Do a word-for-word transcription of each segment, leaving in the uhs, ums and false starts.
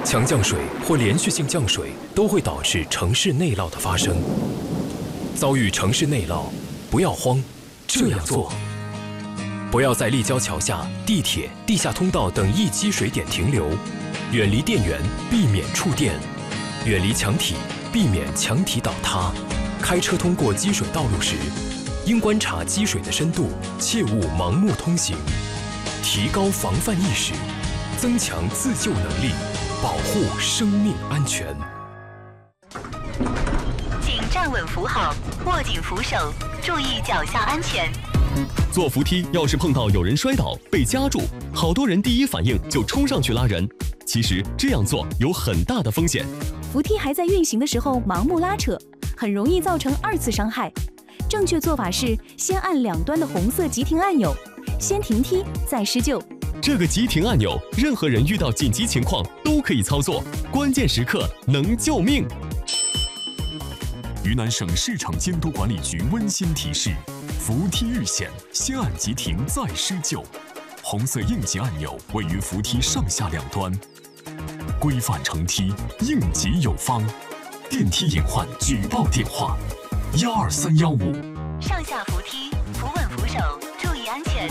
强降水或连续性降水都会导致城市内涝的发生。遭遇城市内涝，不要慌，这样做：不要在立交桥下、地铁、地下通道等易积水点停留，远离电源，避免触电；远离墙体，避免墙体倒塌。开车通过积水道路时，应观察积水的深度，切勿盲目通行。提高防范意识，增强自救能力，保护生命安全。 请站稳扶好，握紧扶手，注意脚下安全。 坐扶梯要是碰到有人摔倒被夹住，好多人第一反应就冲上去拉人。其实这样做有很大的风险。 扶梯还在运行的时候盲目拉扯，很容易造成二次伤害。正确做法是先按两端的红色急停按钮，先停梯再施救。 这个急停按钮，任何人遇到紧急情况都可以操作，关键时刻能救命。 云南省市场监督管理局温馨提示：扶梯遇险，先按急停再施救。红色应急按钮位于扶梯上下两端。规范乘梯，应急有方。电梯隐患举报电话：幺二三幺五。 上下扶梯，扶稳扶手，注意安全。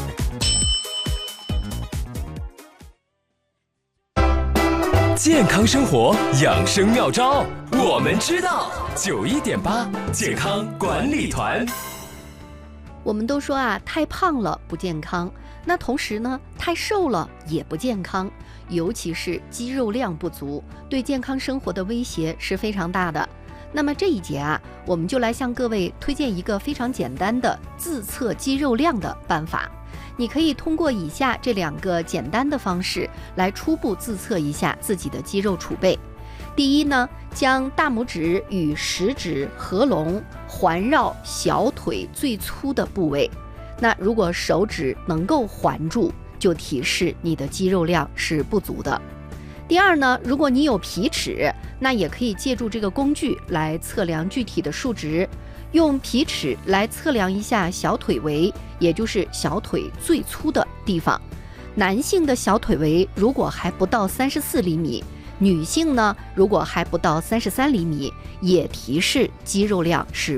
健康生活养生妙招，我们知道。九一点八健康管理团。 我们都说啊，太胖了不健康，那同时呢，太瘦了也不健康，尤其是肌肉量不足，对健康生活的威胁是非常大的。那么这一节啊，我们就来向各位推荐一个非常简单的自测肌肉量的办法。你可以通过以下这两个简单的方式来初步自测一下自己的肌肉储备。第一呢，将大拇指与食指合拢，环绕小腿最粗的部位。那如果手指能够环住，就提示你的肌肉量是不足的。第二呢，如果你有皮尺，那也可以借助这个工具来测量具体的数值。用皮尺来测量一下小腿围，也就是小腿最粗的地方。男性的小腿围如果还不到三十四厘米，女性呢如果还不到三十三厘米，也提示肌肉量是